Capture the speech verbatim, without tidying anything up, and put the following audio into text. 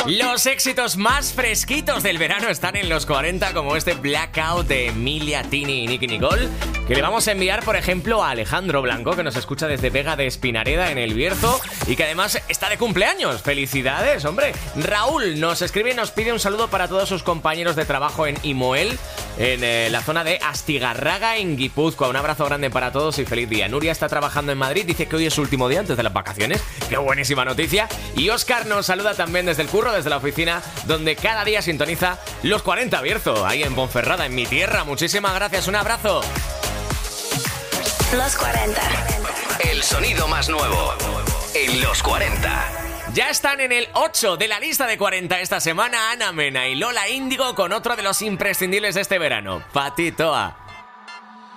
Los éxitos más fresquitos del verano están en los cuarenta, como este Blackout de Emilia, Tini y Nicky Nicole, que le vamos a enviar, por ejemplo, a Alejandro Blanco, que nos escucha desde Vega de Espinareda, en El Bierzo, y que además está de cumpleaños. ¡Felicidades, hombre! Raúl nos escribe y nos pide un saludo para todos sus compañeros de trabajo en Imoel, en eh, la zona de Astigarraga, en Guipúzcoa. Un abrazo grande para todos y feliz día. Nuria está trabajando en Madrid, dice que hoy es su último día antes de las vacaciones. ¡Qué buenísima noticia! Y Óscar nos saluda también desde el curro, desde la oficina, donde cada día sintoniza los cuarenta Bierzo, ahí en Ponferrada, en mi tierra. Muchísimas gracias, un abrazo. Los cuarenta. El sonido más nuevo en los cuarenta. Ya están en el ocho de la lista de cuarenta esta semana Ana Mena y Lola Índigo con otro de los imprescindibles de este verano, Patitoa.